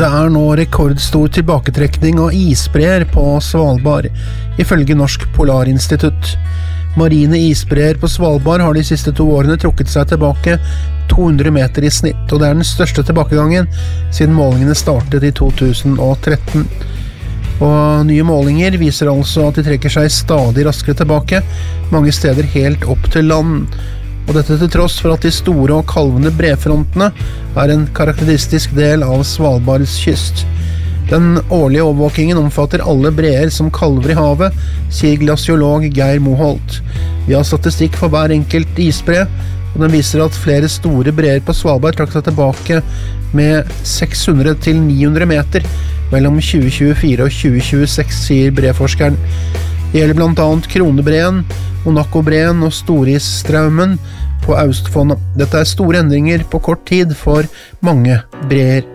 Det nå rekordstor tilbaketrekning av isbreer på Svalbard, ifølge Norsk Polarinstitutt. Marine isbreer på Svalbard har de siste 2 årene trukket seg tilbake 200 meter i snitt, og det den største tilbakegangen siden målingene startet i 2013. Og nye målinger viser altså at de trekker seg stadig raskere tilbake, mange steder helt opp til land. Og dette til tross for at de store og kalvende brefrontene en karakteristisk del av Svalbards kyst. Den årlige overvåkingen omfatter alle breer som kalver i havet, sier glaciolog Geir Moholt. Vi har statistikk for hver enkelt isbre, og den viser at flere store breer på Svalbard trakk seg tilbake med 600 til 900 meter mellom 2024 og 2026, sier breforskeren. Det gjelder blant annet Kronebreen, Monaco-breen og Storisstraumen på Austfondet. Dette store endringer på kort tid for mange breer.